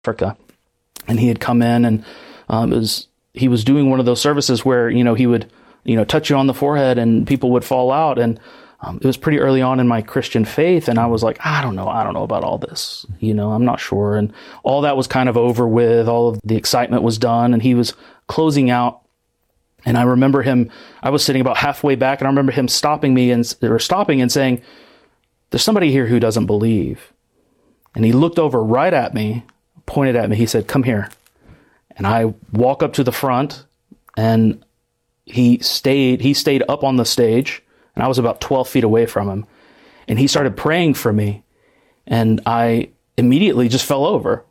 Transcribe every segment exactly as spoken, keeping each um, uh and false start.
Africa, and he had come in, and um, it was he was doing one of those services where, you know, he would, you know, touch you on the forehead and people would fall out. And um, it was pretty early on in my Christian faith. And I was like, I don't know. I don't know about all this. You know, I'm not sure. And all that was kind of over with. All of the excitement was done, and he was closing out. And I remember him, I was sitting about halfway back, and I remember him stopping me and, or stopping and saying, there's somebody here who doesn't believe. And he looked over right at me, pointed at me. He said, come here. And I walk up to the front, and he stayed, he stayed up on the stage, and I was about twelve feet away from him. And he started praying for me, and I immediately just fell over.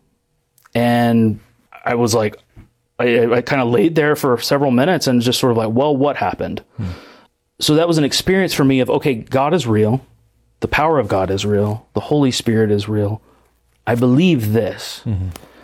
And I was like, I, I kind of laid there for several minutes and just sort of like, well, what happened? Hmm. So that was an experience for me of, okay, God is real. The power of God is real. The Holy Spirit is real. I believe this. Mm-hmm.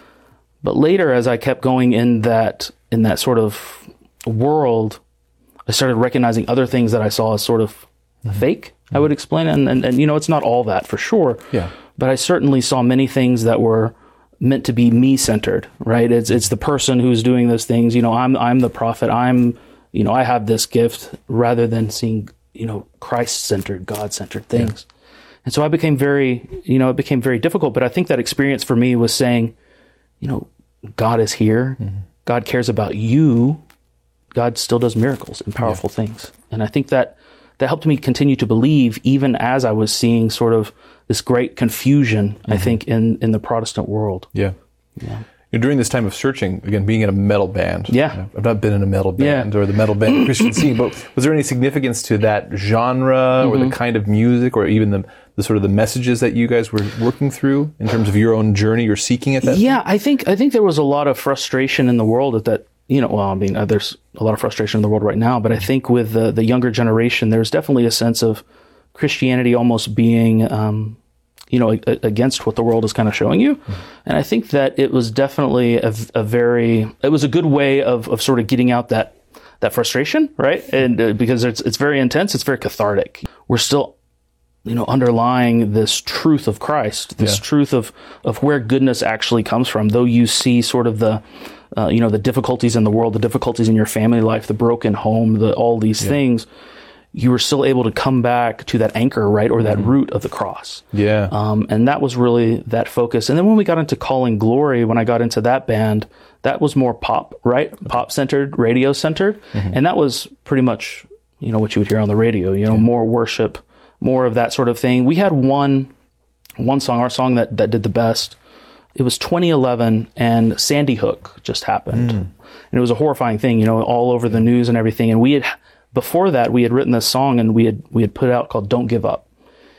But later, as I kept going in that in that sort of world, I started recognizing other things that I saw as sort of mm-hmm. fake, mm-hmm. I would explain. And, and, and, you know, it's not all that for sure. Yeah. But I certainly saw many things that were meant to be me-centered, right? It's it's the person who's doing those things. You know, I'm I'm the prophet. I'm, you know, I have this gift, rather than seeing, you know, Christ-centered, God-centered things. Yeah. And so I became very, you know, it became very difficult. But I think that experience for me was saying, you know, God is here. Mm-hmm. God cares about you. God still does miracles and powerful yeah. things. And I think that that helped me continue to believe, even as I was seeing sort of this great confusion, mm-hmm. I think, in, in the Protestant world. Yeah. Yeah. During this time of searching, again, being in a metal band. Yeah. You know, I've not been in a metal band yeah. or the metal band Christian scene, but was there any significance to that genre mm-hmm. or the kind of music or even the, the sort of the messages that you guys were working through in terms of your own journey or seeking at that Yeah, point? I think I think there was a lot of frustration in the world at that, you know, well, I mean, uh, there's a lot of frustration in the world right now, but I think with the, the younger generation, there's definitely a sense of Christianity almost being, um, you know, a, against what the world is kind of showing you. Mm-hmm. And I think that it was definitely a, a very, it was a good way of, of sort of getting out that, that frustration, right? And uh, because it's, it's very intense, it's very cathartic. We're still, you know, underlying this truth of Christ, this yeah. truth of, of where goodness actually comes from. Though you see sort of the, uh, you know, the difficulties in the world, the difficulties in your family life, the broken home, the, all these yeah. things, you were still able to come back to that anchor, right? Or that mm-hmm. root of the cross. Yeah. Um, and that was really that focus. And then when we got into Calling Glory, when I got into that band, that was more pop, right? Okay. Pop centered, radio centered. Mm-hmm. And that was pretty much, you know, what you would hear on the radio, you know, yeah. more worship, more of that sort of thing. We had one, one song, our song that, that did the best. It was twenty eleven, and Sandy Hook just happened. Mm. And it was a horrifying thing, you know, all over the news and everything. And we had, before that, we had written this song, and we had we had put it out called Don't Give Up.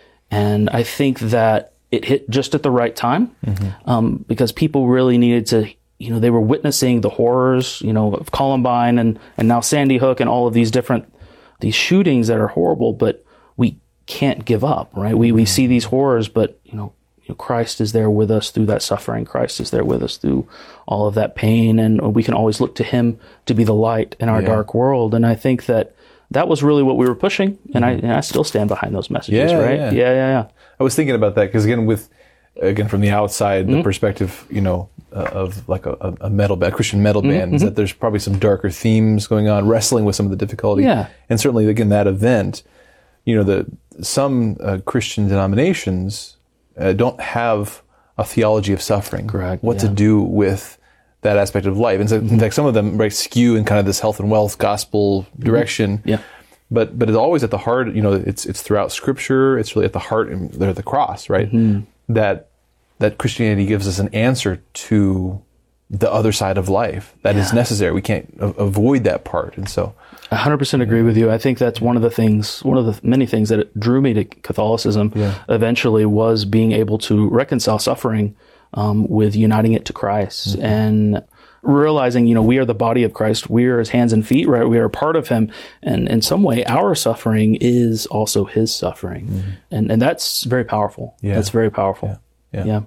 And I think that it hit just at the right time, mm-hmm. um, because people really needed to, you know, they were witnessing the horrors, you know, of Columbine and, and now Sandy Hook and all of these different, these shootings that are horrible, but we can't give up, right? We, we see these horrors, but, you know, you know, Christ is there with us through that suffering. Christ is there with us through all of that pain. And we can always look to him to be the light in our yeah. dark world. And I think that that was really what we were pushing. And, mm-hmm. I, and I still stand behind those messages, yeah, right? Yeah. yeah, yeah, yeah. I was thinking about that because, again, with, again, from the outside, mm-hmm. the perspective, you know, uh, of like a, a metal band, a Christian metal band, mm-hmm. is that there's probably some darker themes going on, wrestling with some of the difficulty. Yeah. And certainly, again, that event, you know, the some uh, Christian denominations uh, don't have a theology of suffering. Correct. What yeah. to do with that aspect of life. And so, mm-hmm. in fact, some of them right, skew in kind of this health and wealth gospel direction. Mm-hmm. Yeah. But but it's always at the heart, you know, it's it's throughout Scripture, it's really at the heart and they're at the cross, right? Mm-hmm. That that Christianity gives us an answer to the other side of life that yeah. is necessary. We can't a- avoid that part. And so I one hundred percent agree with you. I think that's one of the things, one of the many things that drew me to Catholicism yeah. eventually was being able to reconcile suffering um, with uniting it to Christ mm-hmm. and realizing, you know, we are the body of Christ. We are his hands and feet, right? We are a part of him. And in some way, our suffering is also his suffering. Mm-hmm. And and that's very powerful. Yeah. That's very powerful. Yeah. yeah. yeah.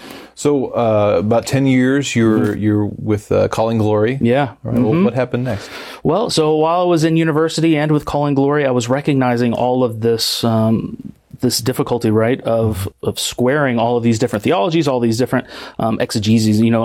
So uh, about ten years, you're mm-hmm. you're with uh, Calling Glory. Yeah. Right. Mm-hmm. Well, what happened next? Well, so while I was in university and with Calling Glory, I was recognizing all of this um, this difficulty, right, of of squaring all of these different theologies, all these different um, exegeses, you know,